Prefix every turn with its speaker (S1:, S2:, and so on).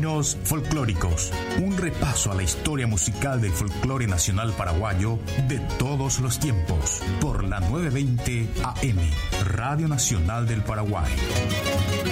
S1: Sonidos folclóricos. Un repaso a la historia musical del folclore nacional paraguayo de todos los tiempos. Por la 920 AM, Radio Nacional del Paraguay.